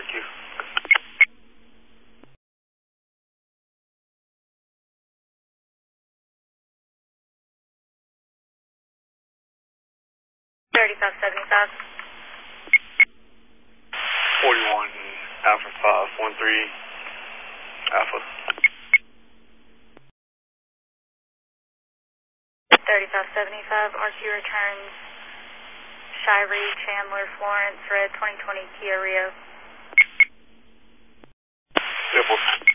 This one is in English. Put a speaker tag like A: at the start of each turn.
A: RQ.
B: $35.75.
A: 41 Alpha 513 Alpha.
B: 3575, RQ returns Shiree, Chandler, Florence, red 2020 Kia Rio.
A: Civil.